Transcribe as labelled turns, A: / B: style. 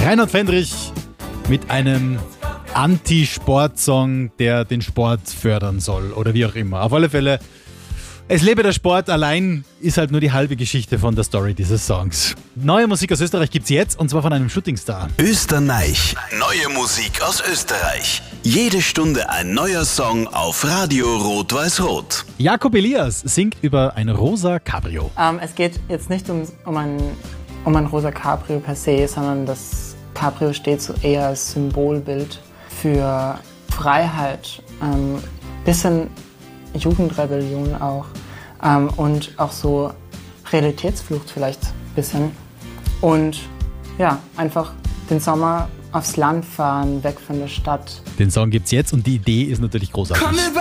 A: Reinhard Fendrich mit einem Anti-Sport-Song, der den Sport fördern soll oder wie auch immer. Auf alle Fälle, es lebe der Sport, allein ist halt nur die halbe Geschichte von der Story dieses Songs. Neue Musik aus Österreich gibt's jetzt und zwar von einem Shootingstar.
B: Österreich. Neue Musik aus Österreich. Jede Stunde ein neuer Song auf Radio Rot-Weiß-Rot.
A: Jakob Elias singt über ein rosa Cabrio.
C: Es geht jetzt nicht um ein rosa Cabrio per se, sondern das Cabrio steht so eher als Symbolbild für Freiheit, bisschen Jugendrebellion auch und auch so Realitätsflucht vielleicht ein bisschen. Und ja, einfach den Sommer aufs Land fahren, weg von der Stadt.
A: Den Song gibt's jetzt und die Idee ist natürlich großartig.